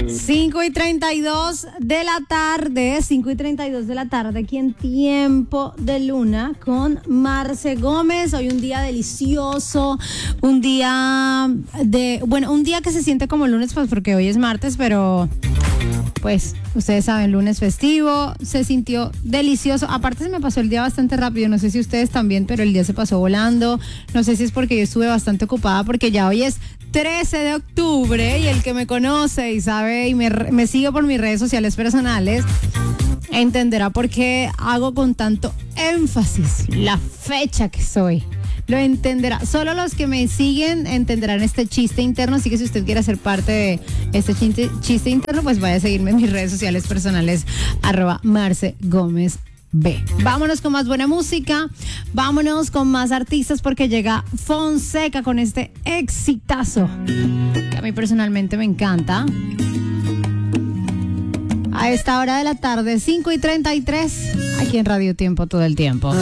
5:32 de la tarde, 5:32 de la tarde, aquí en Tiempo de Luna con Marce Gómez. Hoy un día delicioso, un día que se siente como lunes, pues porque hoy es martes, pero pues ustedes saben, lunes festivo, se sintió delicioso. Aparte se me pasó el día bastante rápido, no sé si ustedes también, pero el día se pasó volando. No sé si es porque yo estuve bastante ocupada, porque ya hoy es 13 de octubre y el que me conoce y sabe y me sigue por mis redes sociales personales entenderá por qué hago con tanto énfasis la fecha que soy. Lo entenderá. Solo los que me siguen entenderán este chiste interno. Así que si usted quiere ser parte de este chiste interno, pues vaya a seguirme en mis redes sociales personales, @MarceGómezB. Vámonos con más buena música. Vámonos con más artistas, porque llega Fonseca con este exitazo que a mí personalmente me encanta. A esta hora de la tarde, 5:33, aquí en Radio Tiempo todo el tiempo.